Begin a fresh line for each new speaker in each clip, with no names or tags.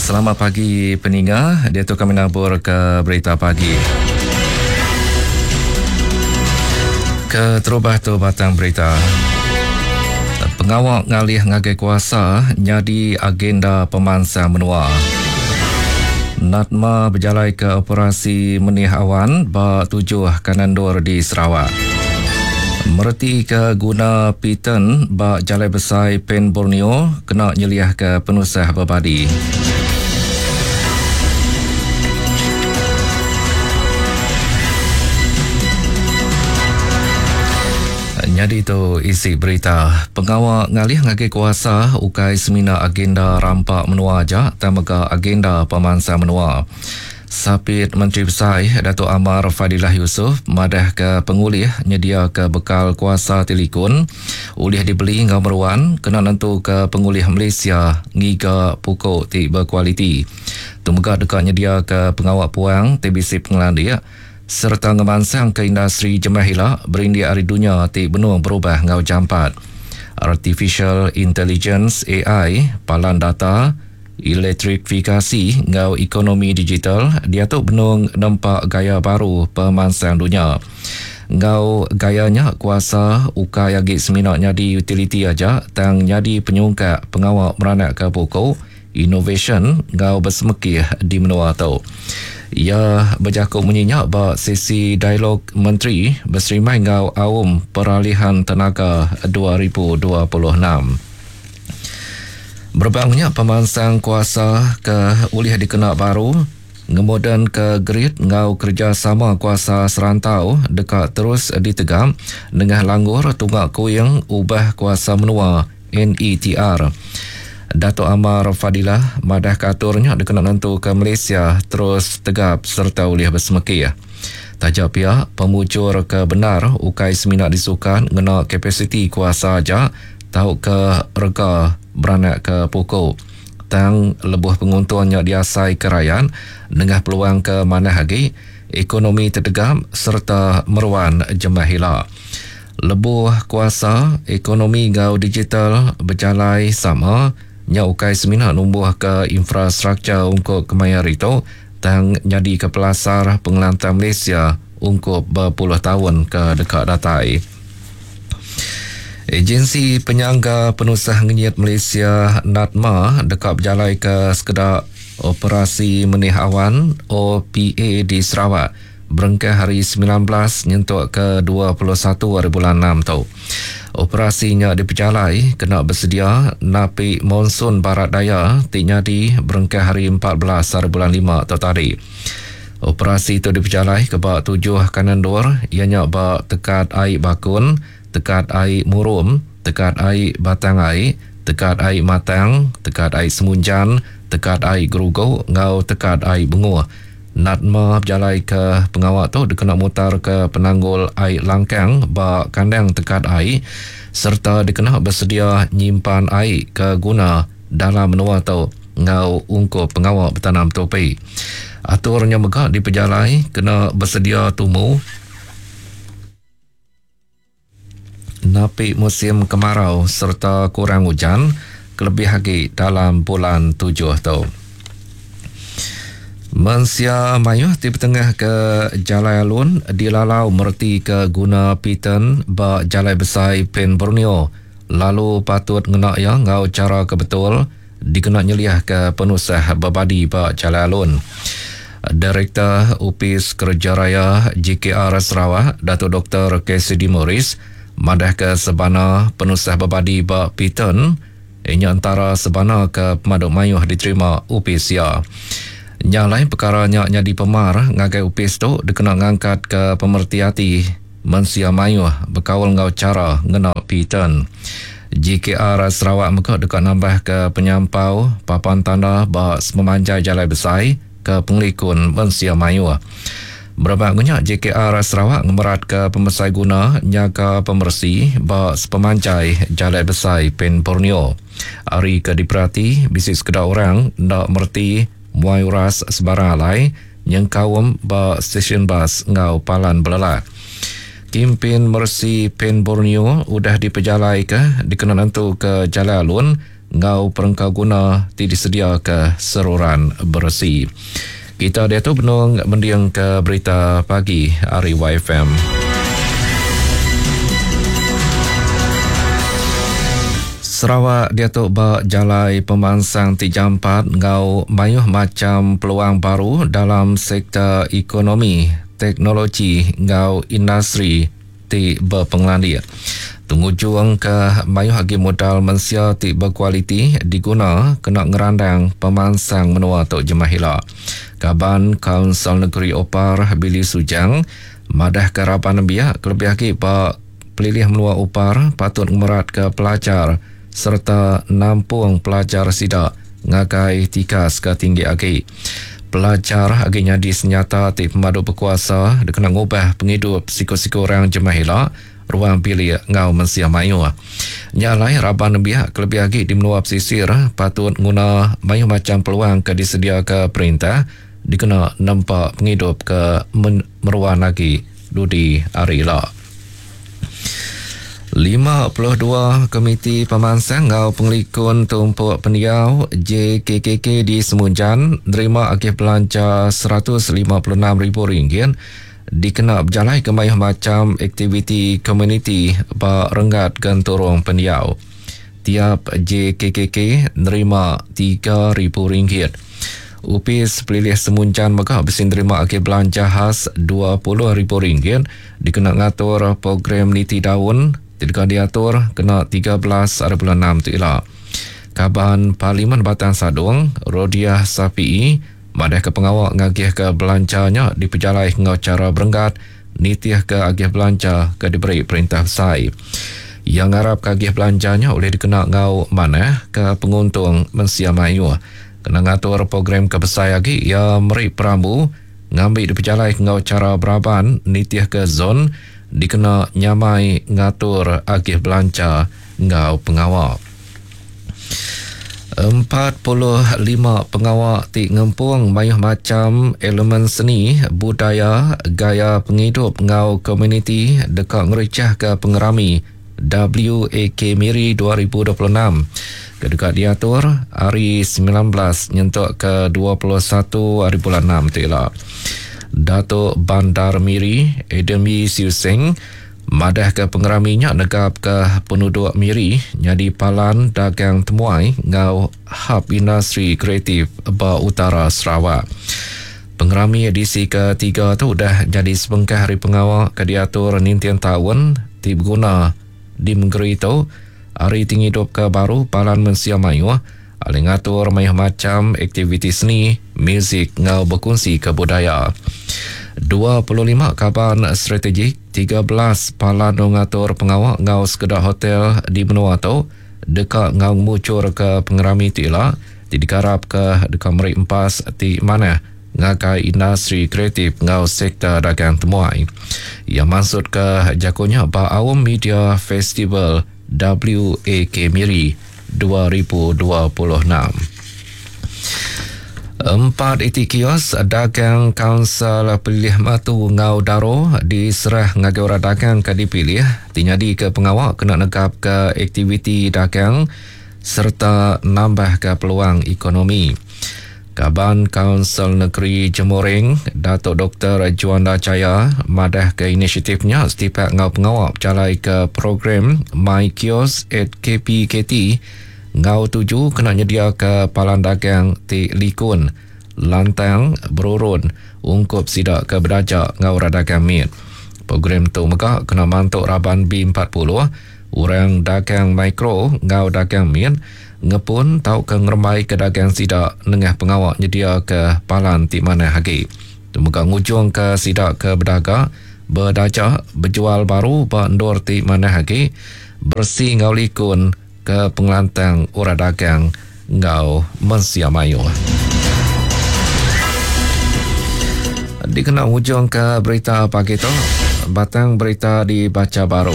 Selamat pagi pendengar. Dia tu kami nabur ke berita pagi. Keterubah tu batang berita. Pengawal ngalih ngagai kuasa nyadi agenda pemansang menua. Natma berjalai ke operasi menih awan bak 7 Kanandur di Sarawak. Mereti ke guna Piton bak jalai besar Pen Borneo kena nyeliah ke penusah berbadi. Jadi itu isi berita. Pengawal ngalih ngagai kuasa ukai semina agenda rampak menua aja tamaga agenda pemansang menua. Sapit Menteri Besar Datuk Amar Fadilah Yusof madah ke pengulih nyedia ke bekal kuasa telikon ulih dibeli ngau meruan kena nentu ke pengulih Malaysia ngiga pukul ti berkualiti. Tumega dekat nyedia ke pengawal puang TBC Pengelandia serta ngemansang ke industri jemahila berindi hari dunia ti benua berubah ngau jampat. Artificial Intelligence AI, palan data, elektrifikasi ngau ekonomi digital, dia tu benung nampak gaya baru pemansang dunia. Ngau gayanya kuasa ukai agi seminaknya di utility aja tang nyadi penyungkak pengawal meranak ke pokok innovation ngau bersemekih di menua tu. Ia berjakuk menyenyak bak sesi dialog menteri berserimai ngau awam peralihan tenaga 2026. Berbangnya pemansang kuasa ke ulih dikena baru, ngemoden ke grid ngau kerjasama kuasa serantau dekat terus ditegam dengan langgur tunggak kuyang ubah kuasa menua NETR. Datuk Amar Fadilah madah katurnya dikena nentu ke Malaysia terus tegap serta ulih bersemekih. Tajak pihak pemucur ke benar ukai seminak disukan ngena kapasiti kuasa aja tahu ke rega beranak ke pokok. Tang lebuh pengunturnya diasai kerajaan dengan peluang ke mana lagi ekonomi tertegam serta meruan jemahila. Lebuh kuasa ekonomi gau digital berjalai sama nya ukai seminar numbuh ke infrastruktur untuk kemayar itu tang jadi ke pelasar pengelantar Malaysia untuk berpuluh tahun ke dekat datai. Agensi Penyangga Penusah Ngenyit Malaysia NATMA dekat berjalai ke sekedar operasi menih awan OPA di Sarawak berengkah hari 19 nyentuk ke 21 hari bulan 6 tu. Operasinya diperjalai kena bersedia napi monsun barat daya tinyadi berengkah hari 14 hari bulan 5 tu tadi. Operasi itu diperjalai ke bak 7 Kanandur ianya bak tekat air bakun, tekat air murum, tekat air batang air, tekat air matang, tekat air semunjan, tekat air gerugo, ngau tekat air bengur. Natma berjalai ke pengawal tu dikena mutar ke penanggul air langkang bak kandang tekat air serta dikena bersedia nyimpan air ke guna dalam menua tu ngau ungkup pengawal bertanam topi. Aturnya megak diperjalai kena bersedia tumu napi musim kemarau serta kurang hujan kelebih lagi dalam bulan 7 tu. Mensia mayuh di tengah ke Jalai Alun dilalau merti ke guna Piton bak Jalai Besar Pen Borneo. Lalu patut ngenak yang ngau cara kebetul dikena nyeliah ke penusah berbadi bak Jalai Alun. Direktur Upis Kerja Raya JKR Sarawak Datuk Dr. KCD Morris madah ke sebana penusah berbadi bak Piton ianya antara sebana ke pemaduk mayuh diterima Upis ya. Yang lain perkaranya di pemar ngagai upis tu dikena ngangkat ke pemertiati mensia mayuh berkawal ngau cara ngena Piton. JKR Sarawak muka dekat nambah ke penyampau papan tanda bak memanjai Jalai Besar ke pengelikun mensia mayuh. Berbagainya JKR Sarawak ngemerat ke pemesai guna nyaga pemersih bak pemanjai Jalai Besar Pen Borneo. Hari ke diperhati bisnis kedua orang nak merti muai uras sebarang alai yang kawam ba stesen bas ngau palan belala. Kimpin Mercy Pen Borneo udah diperjalai ke dikena nentu ke Jalai Alun ngau perengkau guna ti disedia ke seruran bersih. Kita dia tu benung mendiang ke berita pagi Ari YFM. Sarawak dia tu bak jalai pemansang 3-4 ngau mayuh macam peluang baru dalam sektor ekonomi, teknologi ngau industri ti berpengelandia. Tungujung ke mayuh agi modal Malaysia ti berkualiti diguna kena ngerandang pemansang menua Tok Jemahila. Kaban Kaunsil Negeri Opar Billy Sujang madah kerapan biak kelebih lagi bak pelilih menua Opar patut merat ke pelajar serta nampung pelajar sidak ngakai tikas ke tinggi agi. Pelajar aginya di senyata ti pemadu berkuasa dikena ngubah penghidup siku-siku orang Jemahila ruang pilih ngau Malaysia Mayu. Nyalai raban biak kelebih lagi di menua pesisir patut guna mayu macam peluang ke disedia ke perintah dikena nampak penghidup ke meruan lagi Dudi Arila. 52 Komiti Pemansang ngau Pengelikun Tumpuk Pendiau JKKK di Semunjan nerima agih belanja RM156,000 dikena berjalai ke mayuh macam aktiviti komuniti bak renggat ganturung pendiau. Tiap JKKK nerima RM3,000. Upis Pelilih Semunjan Megah besin terima agih belanja khas RM20,000 dikena ngatur program niti daun tidak diatur kena 13.6 tu ila. Kaban Parlimen Batang Sadung Rodiah Sapi madah ke pengawal ngagih ke belanjanya di pejalai ngau cara berenggat nitih ke agih belanja ke diberi perintah besar. Yang harap ke agih belanjanya oleh dikena ngau mana ke penguntung Malaysia Mayu. Kena ngatur program ke besar lagi ya meri perambu ngambil di pejalai ngau cara beraban nitih ke zon dikena nyamai ngatur agih belanja ngau pengawal. 45 pengawal ti ngempung mayuh macam elemen seni, budaya, gaya penghidup ngau komuniti dekat ngericah ke pengerami WAK Miri 2026. Kedekat diatur hari 19 nyentuk ke 21 hari bulan 6 tu ialah. Datuk Bandar Miri Edemi Siu Seng madah ke pengeraminya negap ke penduduk Miri nyadi palan dagang temuai ngau hub industri kreatif ba utara Sarawak. Pengerami edisi ke-3 tu dah jadi sebengkah hari pengawal ke diatur nintian tahun ti berguna di negeri tu hari tinggi hidup ke baru palan Malaysia Mayu alih ngatur mayuh macam aktiviti seni, muzik ngau berkongsi kebudayaan. 25 kaban strategik, 13 palan ngatur pengawal ngau sekedar hotel di benua tu dekat ngau mucur ke pengerami tu ialah dikarap ke dekat meri empas ti mana ngakai industri kreatif ngau sektor dagang temuai. Yang maksud ke jakonya ba Awam Media Festival WAK Miri 2026. 4 iti kios dagang Kaunsil Pelilih Matu Ngau Daro diserah ngagai orang dagang ke dipilih tinyadi ke pengawal kena negap ke aktiviti dagang serta nambah ke peluang ekonomi. Kaban Kaunsil Negeri Jemuring Datuk Dr. Juanda Jaya madah ke inisiatifnya setiap ngau pengawal berjalai ke program My Kios at KPKT ngau tuju kena nyedia ke palan dagang ti likun, lantang, berurun, ungkup sidak ke berdajak ngau radagang mit. Program tu maka kena mantuk raban B40, orang dagang mikro ngau dagang mit, ngepun tau ke ngermai ke dagang sidak nengah pengawak nyedia ke palan ti mana hagi. Tu maka ngujung ke sidak ke berdagak, berdajak, berjual baru, bandor ti mana hagi, bersih ngau likun, ke pengelantang orang dagang ngau Malaysia Mayu. Dikenal hujung ke berita pagi tu, batang berita dibaca baru.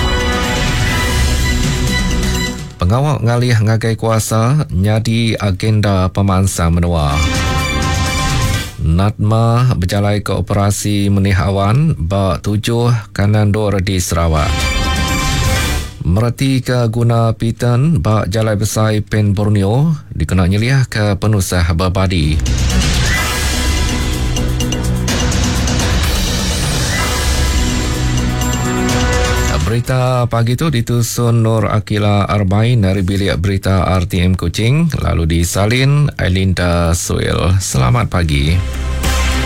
Pengawal ngalih ngagai kuasa nyadi agenda pemansang menua. Natma berjalai ke operasi menih awan bak 7 kanan dor di Sarawak. Mereti ke guna Piton bak Jalai Besar Pen Borneo dikena nyeliah ke penusah berbadi. Berita pagi itu ditusun Nur Akila Arbain dari bilik berita RTM Kuching, lalu disalin Ailinda Suil. Selamat pagi.